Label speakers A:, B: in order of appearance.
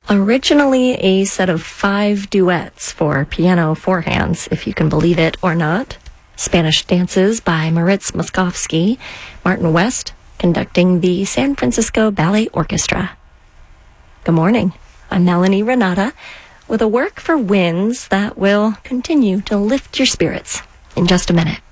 A: Originally a set of 5 duets for piano four hands, if you can believe it or not. Spanish Dances by Moritz Moszkowski, Martin West conducting the San Francisco Ballet Orchestra. Good morning. I'm Melanie Renata with a work for winds that will continue to lift your spirits in just a minute.